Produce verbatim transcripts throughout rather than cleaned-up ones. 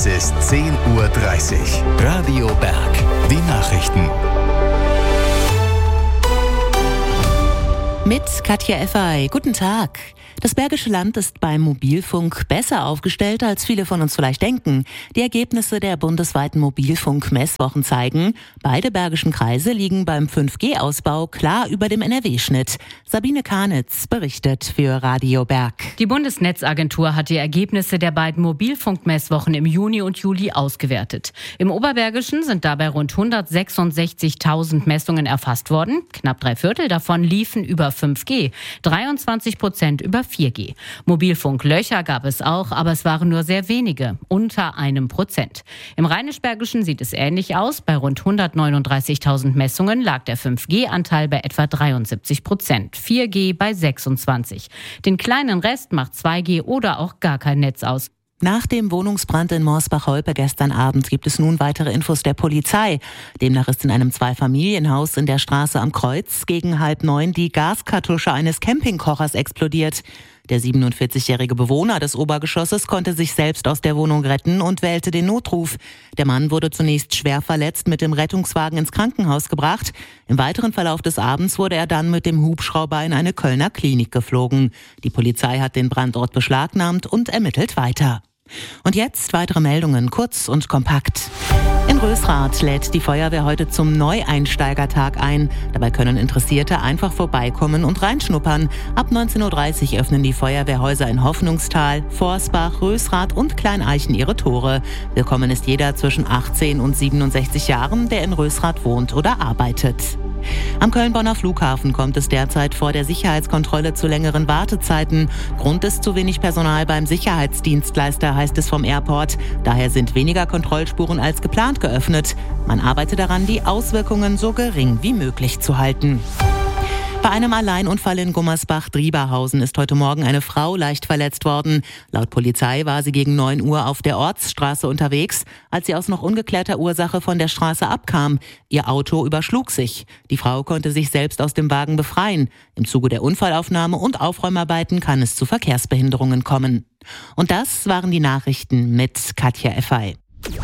Es ist zehn Uhr dreißig. Radio Berg. Die Nachrichten. Mit Katja Effay. Guten Tag. Das Bergische Land ist beim Mobilfunk besser aufgestellt, als viele von uns vielleicht denken. Die Ergebnisse der bundesweiten Mobilfunk-Messwochen zeigen, beide bergischen Kreise liegen beim fünf G Ausbau klar über dem N R W-Schnitt. Sabine Karnitz berichtet für Radio Berg. Die Bundesnetzagentur hat die Ergebnisse der beiden Mobilfunk-Messwochen im Juni und Juli ausgewertet. Im Oberbergischen sind dabei rund hundertsechsundsechzigtausend Messungen erfasst worden. Knapp drei Viertel davon liefen über fünf G, dreiundzwanzig Prozent über vier G. Mobilfunklöcher gab es auch, aber es waren nur sehr wenige, unter einem Prozent. Im Rheinisch-Bergischen sieht es ähnlich aus. Bei rund hundertneununddreißigtausend Messungen lag der fünf G Anteil bei etwa dreiundsiebzig Prozent, vier G bei sechsundzwanzig. Den kleinen Rest macht zwei G oder auch gar kein Netz aus. Nach dem Wohnungsbrand in Morsbach-Holpe gestern Abend gibt es nun weitere Infos der Polizei. Demnach ist in einem Zweifamilienhaus in der Straße am Kreuz gegen halb neun die Gaskartusche eines Campingkochers explodiert. Der siebenundvierzigjährige Bewohner des Obergeschosses konnte sich selbst aus der Wohnung retten und wählte den Notruf. Der Mann wurde zunächst schwer verletzt mit dem Rettungswagen ins Krankenhaus gebracht. Im weiteren Verlauf des Abends wurde er dann mit dem Hubschrauber in eine Kölner Klinik geflogen. Die Polizei hat den Brandort beschlagnahmt und ermittelt weiter. Und jetzt weitere Meldungen, kurz und kompakt. In Rösrath lädt die Feuerwehr heute zum Neueinsteigertag ein. Dabei können Interessierte einfach vorbeikommen und reinschnuppern. Ab neunzehn Uhr dreißig öffnen die Feuerwehrhäuser in Hoffnungstal, Forsbach, Rösrath und Kleineichen ihre Tore. Willkommen ist jeder zwischen achtzehn und siebenundsechzig Jahren, der in Rösrath wohnt oder arbeitet. Am Köln-Bonner Flughafen kommt es derzeit vor der Sicherheitskontrolle zu längeren Wartezeiten. Grund ist zu wenig Personal beim Sicherheitsdienstleister, heißt es vom Airport. Daher sind weniger Kontrollspuren als geplant geöffnet. Man arbeitet daran, die Auswirkungen so gering wie möglich zu halten. Bei einem Alleinunfall in Gummersbach-Drieberhausen ist heute Morgen eine Frau leicht verletzt worden. Laut Polizei war sie gegen neun Uhr auf der Ortsstraße unterwegs, als sie aus noch ungeklärter Ursache von der Straße abkam. Ihr Auto überschlug sich. Die Frau konnte sich selbst aus dem Wagen befreien. Im Zuge der Unfallaufnahme und Aufräumarbeiten kann es zu Verkehrsbehinderungen kommen. Und das waren die Nachrichten mit Katja Effay.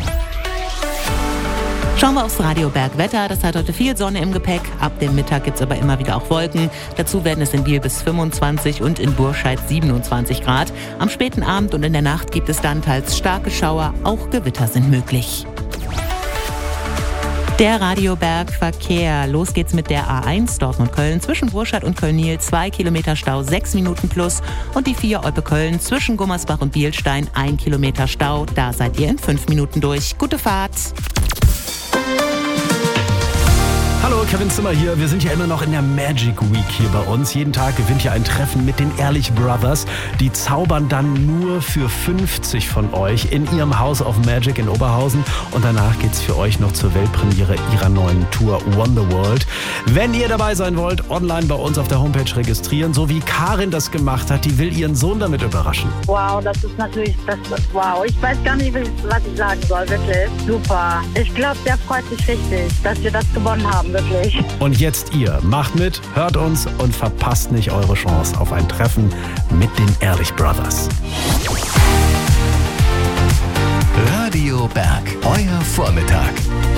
Schauen wir aufs Radio Berg Wetter. Das hat heute viel Sonne im Gepäck. Ab dem Mittag gibt es aber immer wieder auch Wolken. Dazu werden es in Biel bis fünfundzwanzig und in Burscheid siebenundzwanzig Grad. Am späten Abend und in der Nacht gibt es dann teils starke Schauer. Auch Gewitter sind möglich. Der Radio Berg Verkehr. Los geht's mit der A eins Dortmund-Köln zwischen Burscheid und Köln-Niel. Zwei Kilometer Stau, sechs Minuten plus. Und die vier Olpe-Köln zwischen Gummersbach und Bielstein. Ein Kilometer Stau. Da seid ihr in fünf Minuten durch. Gute Fahrt. Hallo, Kevin Zimmer hier. Wir sind ja immer noch in der Magic Week hier bei uns. Jeden Tag gewinnt ihr ein Treffen mit den Ehrlich Brothers. Die zaubern dann nur für fünfzig von euch in ihrem House of Magic in Oberhausen. Und danach geht's für euch noch zur Weltpremiere ihrer neuen Tour Wonderworld. Wenn ihr dabei sein wollt, online bei uns auf der Homepage registrieren. So wie Karin das gemacht hat, die will ihren Sohn damit überraschen. Wow, das ist natürlich, das ist, wow. Ich weiß gar nicht, was ich sagen soll, wirklich. Super. Ich glaube, der freut sich richtig, dass wir das gewonnen haben. Wirklich. Und jetzt ihr. Macht mit, hört uns und verpasst nicht eure Chance auf ein Treffen mit den Ehrlich Brothers. Radio Berg, euer Vormittag.